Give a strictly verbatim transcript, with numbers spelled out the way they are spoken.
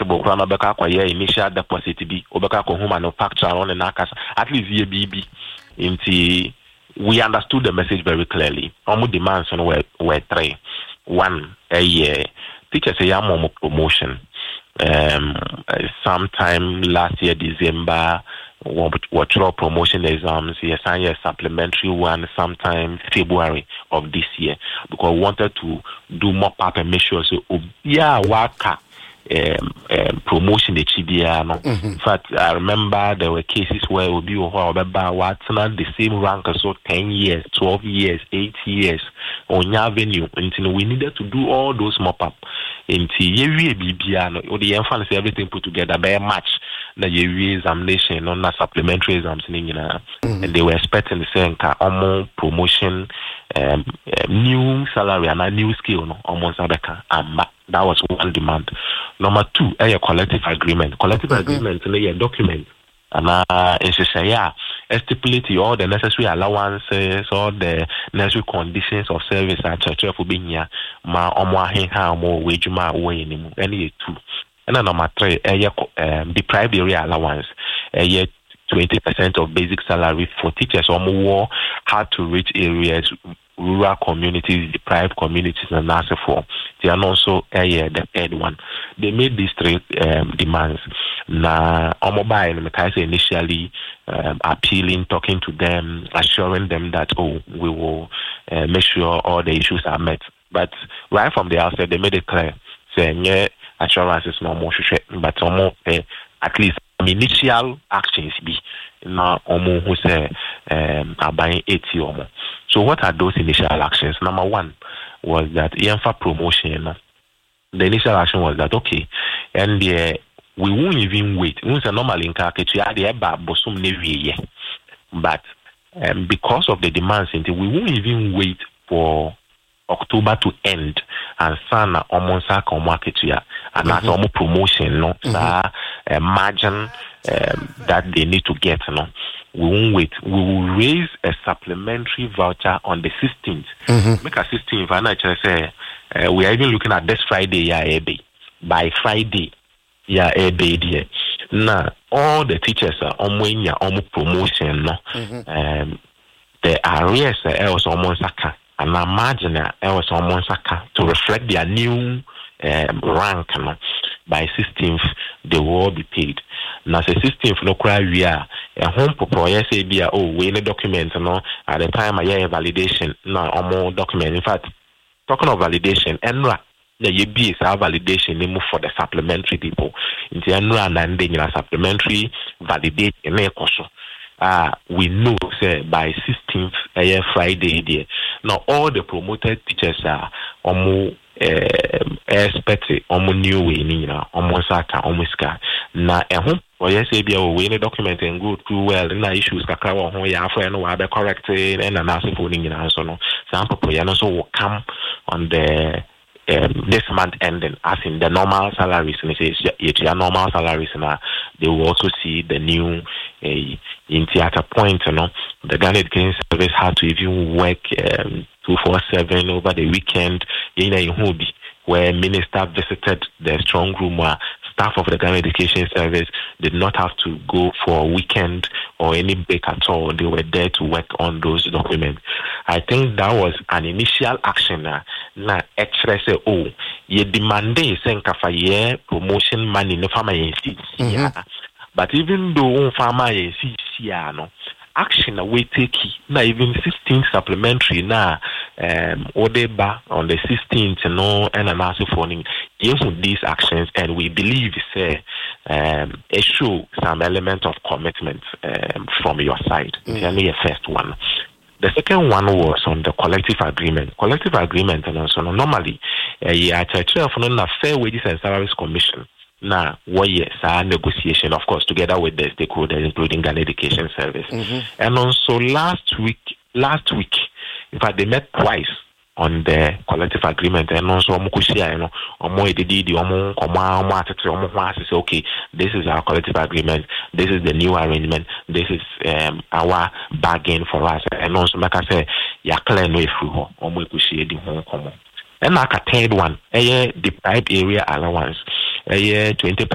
possible krana beka kwa ye initial deposit bi obeka ko home manufacturer on na kasa at least ye B B inti we understood the message very clearly. Our demands were were three. One, a year teachers say I'm promotion. Um, sometime last year December, what promotion exams? Yes, I year supplementary one. Sometime February of this year, because we wanted to do more part and make sure so yeah, waka. Um, um, promotion the Chidiano. Mm-hmm. In fact, I remember there were cases where we be about what's not the same rank as so ten years, twelve years, eight years on your venue. Until we needed to do all those mop up. Until you be piano or the influence everything put together by a match the year examination on a supplementary exams in England, mm-hmm. and they were expecting the same kind promotion, um, uh, new salary and a new skill no almost and that was one demand. Number two, a collective agreement. Collective mm-hmm. agreement is a document. And uh, it's just yeah, stipulate all the necessary allowances, all the necessary conditions of service at church for being here. Ma omo ahenha omo wage ma way anymore. Any two. And then number three, a um, deprived area allowance. A twenty percent of basic salary for teachers or more hard to reach areas, rural communities, deprived communities, and that's for. They are also uh, yeah, the third one. They made these three um, demands. Na mobile, initially um, appealing, talking to them, assuring them that oh, we will uh, make sure all the issues are met. But right from the outset, they made it clear, saying yeah, assurance is no more, but more uh, at least initial actions be now omo who say um are buying eighty or more. So what are those initial actions? Number one was that E M F A promotion. The initial action was that okay, and the, we won't even wait. We say normally in but um, because of the demands, we won't even wait for October to end and sana almost a market here and that's almost promotion no mm-hmm. uh, a margin um, that they need to get no we won't wait we will raise a supplementary voucher on the sixteenth mm-hmm. make a sixteenth and I say uh, we are even looking at this Friday yeah every by Friday yeah every day now all the teachers are on when you're almost promotion no mm-hmm. um, the arrears are also almost a and I imagine it was almost to reflect their new um, rank. No? By sixteenth, they will all be paid. Now, the sixteenth, no cry, we are a home proper. Say, be a oh, we need document. No, at the time, I hear validation. No, or more document. In fact, talking of validation, and the U B is our validation. They move for the supplementary people. In the end, and then you know supplementary validate and make also. Uh, we know say by sixteenth uh, Friday there. Now all the promoted teachers are almost uh, expected almost new way you know almost aka almost ka na ehun or yes say be we any document and go through well na issues kakra wo ho ya for no wa be correct and na so for you know so no some people ya no so will come on the Um, this month ending, as in the normal salaries, and it says your normal salaries, and they will also see the new uh, in theater point. You know, the Ghana Education Service had to even work um, two four seven over the weekend in a hobby where minister visited the strong room where staff of the Ghana Education Service did not have to go for a weekend or any break at all. They were there to work on those documents. I think that was an initial action. Na extra say, oh, ye demand senkafa ye promotion money no farmer ye see. But even though farmer ye see no action we take na even sixteenth supplementary na um odeba on the sixteenth no and an answer for yes with these actions, and we believe say um it show some element of commitment um, from your side. It's only a first one. The second one was on the collective agreement. Collective agreement and also normally uh, yeah from a Fair Wages and Salaries Commission. Now, what yes, our negotiation, of course, together with the stakeholders, including Ghana Education Service. Mm-hmm. And also last week, last week, in fact, they met twice on the collective agreement. And also, you know, okay, this is our collective agreement. This is the new arrangement. This is um, our bargain for us. And also, like I say, you're clear no if and like a third one, a deprived area allowance. A twenty